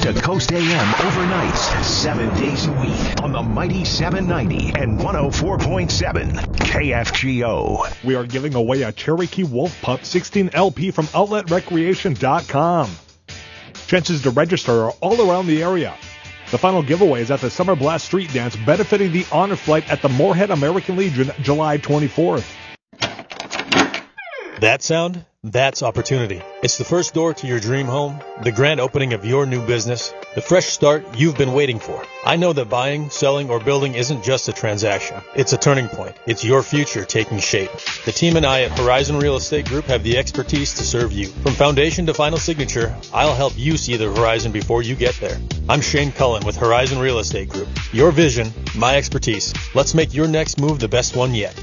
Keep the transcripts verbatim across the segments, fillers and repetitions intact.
to Coast A M overnights, seven days a week on the mighty seven ninety and one oh four point seven K F G O. We are giving away a Cherokee Wolf Pup sixteen L P from outlet recreation dot com. Chances to register are all around the area. The final giveaway is at the Summer Blast Street Dance, benefiting the Honor Flight at the Moorhead American Legion, July twenty-fourth. That sound? That's opportunity. It's the first door to your dream home, the grand opening of your new business, the fresh start you've been waiting for. I know that buying, selling, or building isn't just a transaction. It's a turning point. It's your future taking shape. The team and I at Horizon Real Estate Group have the expertise to serve you. From foundation to final signature, I'll help you see the horizon before you get there. I'm Shane Cullen with Horizon Real Estate Group. Your vision, my expertise. Let's make your next move the best one yet.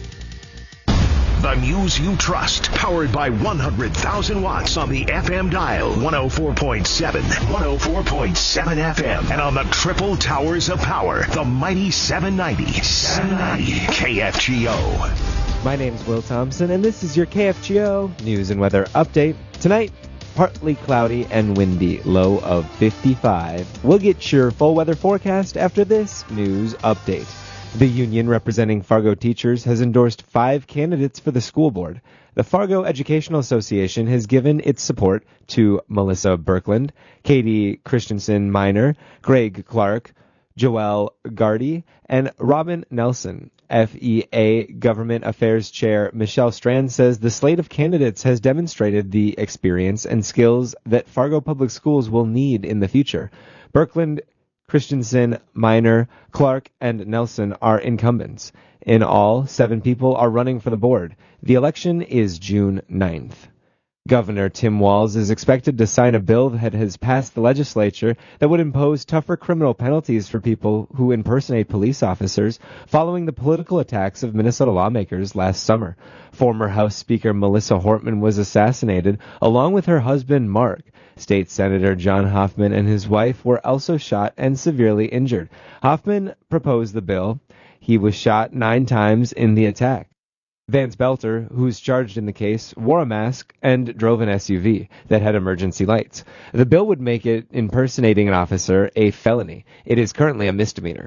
The news you trust, powered by one hundred thousand watts on the F M dial, one oh four point seven, one oh four point seven F M, and on the triple towers of power, the mighty seven ninety, seven ninety K F G O. My name's Will Thompson, and this is your K F G O news and weather update. Tonight, partly cloudy and windy, low of fifty-five. We'll get your full weather forecast after this news update. The union representing Fargo teachers has endorsed five candidates for the school board. The Fargo Educational Association has given its support to Melissa Birkland, Katie Christensen Minor, Greg Clark, Joelle Gardy, and Robin Nelson. F E A Government Affairs Chair Michelle Strand says the slate of candidates has demonstrated the experience and skills that Fargo Public Schools will need in the future. Birkland, Christensen, Minor, Clark, and Nelson are incumbents. In all, seven people are running for the board. The election is June ninth. Governor Tim Walz is expected to sign a bill that has passed the legislature that would impose tougher criminal penalties for people who impersonate police officers following the political attacks of Minnesota lawmakers last summer. Former House Speaker Melissa Hortman was assassinated along with her husband Mark. State Senator John Hoffman and his wife were also shot and severely injured. Hoffman proposed the bill. He was shot nine times in the attack. Vance Belter, who's charged in the case, wore a mask and drove an S U V that had emergency lights. The bill would make it impersonating an officer a felony. It is currently a misdemeanor.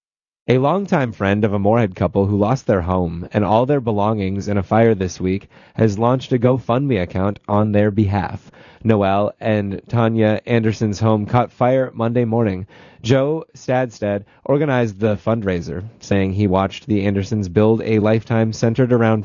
A longtime friend of a Moorhead couple who lost their home and all their belongings in a fire this week has launched a GoFundMe account on their behalf. Noel and Tanya Anderson's home caught fire Monday morning. Joe Stadstad organized the fundraiser, saying he watched the Andersons build a lifetime centered around